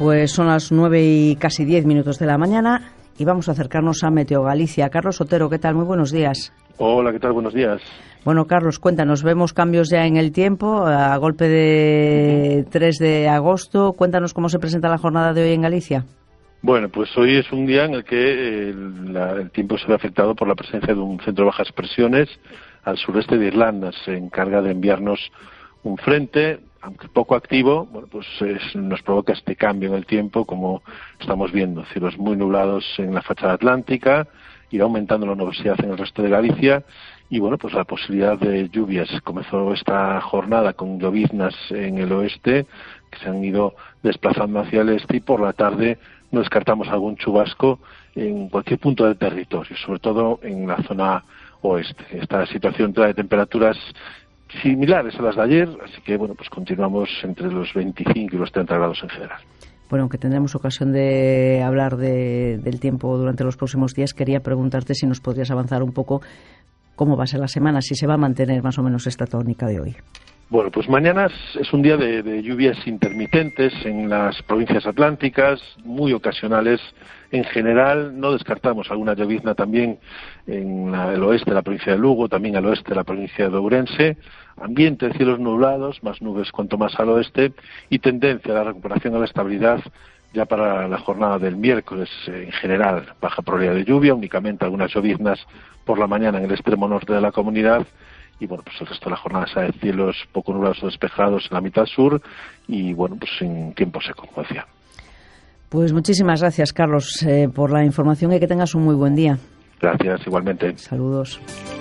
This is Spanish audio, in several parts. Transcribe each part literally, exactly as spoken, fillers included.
Pues son las nueve y casi diez minutos de la mañana y vamos a acercarnos a Meteo Galicia. Carlos Otero, ¿qué tal? Muy buenos días. Hola, ¿qué tal? Buenos días. Bueno, Carlos, cuéntanos, vemos cambios ya en el tiempo a golpe de tres de agosto. Cuéntanos cómo se presenta la jornada de hoy en Galicia. Bueno, pues hoy es un día en el que el, la, el tiempo se ve afectado por la presencia de un centro de bajas presiones al sureste de Irlanda. Se encarga de enviarnos un frente, aunque poco activo, bueno, pues es, nos provoca este cambio en el tiempo, como estamos viendo, cielos muy nublados en la fachada atlántica, irá aumentando la nubosidad en el resto de Galicia y, bueno, pues la posibilidad de lluvias. Comenzó esta jornada con lloviznas en el oeste, que se han ido desplazando hacia el este, y por la tarde no descartamos algún chubasco en cualquier punto del territorio, sobre todo en la zona oeste. Esta situación trae temperaturas similares a las de ayer, así que bueno, pues continuamos entre los veinticinco y los treinta grados en general. Bueno, aunque tendremos ocasión de hablar de, del tiempo durante los próximos días, quería preguntarte si nos podrías avanzar un poco cómo va a ser la semana, si se va a mantener más o menos esta tónica de hoy. Bueno, pues mañana es un día de, de lluvias intermitentes en las provincias atlánticas, muy ocasionales. En general, no descartamos alguna llovizna también en la, el oeste de la provincia de Lugo, también al oeste de la provincia de Ourense. Ambiente de cielos nublados, más nubes cuanto más al oeste, y tendencia a la recuperación a la estabilidad ya para la jornada del miércoles. En general, baja probabilidad de lluvia, únicamente algunas lloviznas por la mañana en el extremo norte de la comunidad. Y bueno, pues el resto de la jornada será de cielos poco nublados o despejados en la mitad sur y bueno, pues en tiempo seco, como decía. Pues muchísimas gracias, Carlos, eh, por la información y que tengas un muy buen día. Gracias, igualmente. Saludos.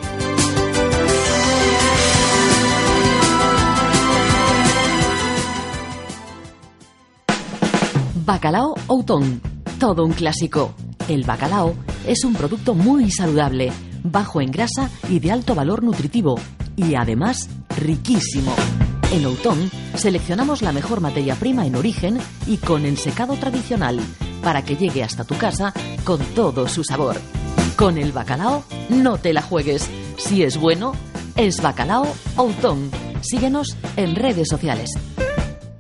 Bacalao Outón, todo un clásico. El bacalao es un producto muy saludable, bajo en grasa y de alto valor nutritivo, y además riquísimo. En Outón seleccionamos la mejor materia prima en origen y con ensecado tradicional, para que llegue hasta tu casa con todo su sabor. Con el bacalao no te la juegues. Si es bueno, es Bacalao Outón. Síguenos en redes sociales.